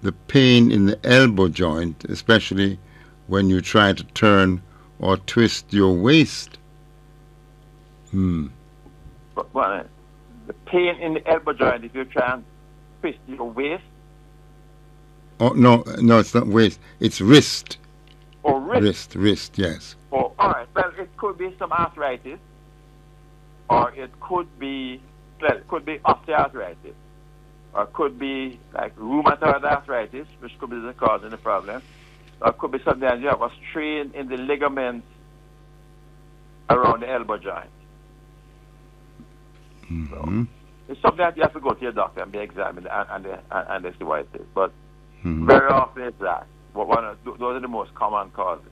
the pain in the elbow joint, especially when you try to turn or twist your waist. Well, the pain in the elbow joint if you try and twist your waist. Oh, no, it's not waist. It's wrist. Or wrist. Wrist, yes. Oh, all right. Well, it could be some arthritis, or it could be osteoarthritis, or it could be like rheumatoid arthritis, which could be the cause of the problem. Or it could be something that you have a strain in the ligaments around the elbow joint. So it's something that you have to go to your doctor and be examined and they see what it is. But very often it's that. But those are the most common causes.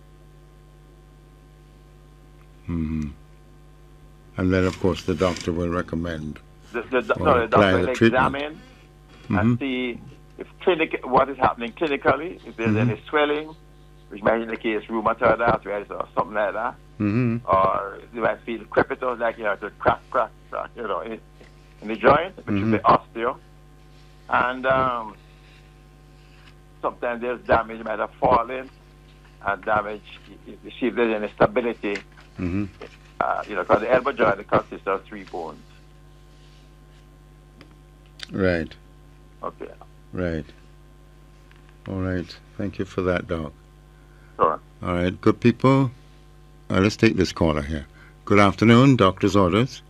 And then, of course, the doctor will recommend. The doctor will examine and see if what is happening clinically, if there's any swelling, which might indicate rheumatoid arthritis or something like that. Or you might feel crepitus, like you have to crack, in the joint, which is the osteo. And sometimes there's damage, you might have fallen, and damage, you see if there's any stability. Because the elbow joint consists of 3 bones. Right. Okay. Right. All right. Thank you for that, Doc. Sure. All right. Good people. Let's take this caller here. Good afternoon. Doctor's orders.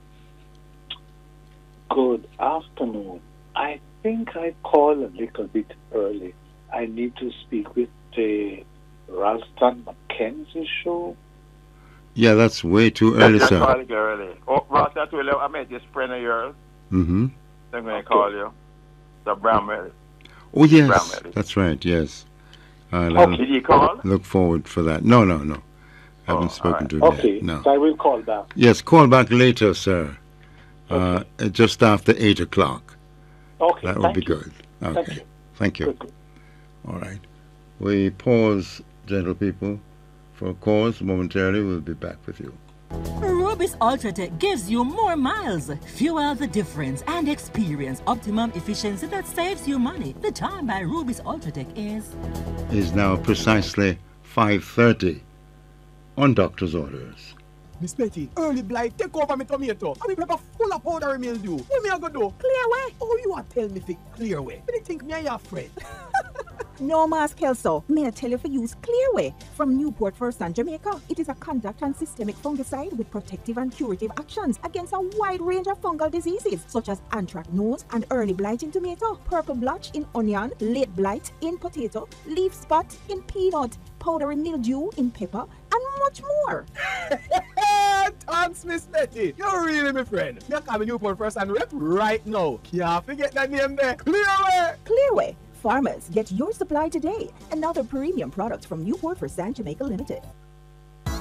Good afternoon. I think I called a little bit early. I need to speak with the Ralston McKenzie show. Yeah, that's way too early, sir. Calling early. Oh, Ralston, I met this friend of yours. I'm going to call you. The Bramwell. Oh, yes. That's right, yes. Did you call? Look forward for that. No. I haven't spoken to him yet. No. So I will call back. Yes, call back later, sir. Just after 8 o'clock. Okay. That would be good. Okay. Thank you. Good. All right. We pause, gentle people, for a cause. Momentarily, we'll be back with you. Rubis Ultratech gives you more miles. Fuel the difference and experience optimum efficiency that saves you money. The time by Rubis Ultratech is now precisely 5:30 on doctor's orders. Miss Betty, early blight, take over my tomato. I mean, full of powdery mildew. What me I go do? Clear way. Oh, you are tell me to clear way. What do you think me and your friend? No, Mas Kelso. May I tell you to use Clearway from Newport First and Jamaica. It is a contact and systemic fungicide with protective and curative actions against a wide range of fungal diseases such as anthracnose and early blight in tomato, purple blotch in onion, late blight in potato, leaf spot in peanut, powdery mildew in pepper, and much more. Thanks, Miss Betty. You're really my friend. Me come Newport First and Rep right now. Can't forget that name there. Clearway. Clearway. Farmers, get your supply today. Another premium product from Newport First and Jamaica Limited.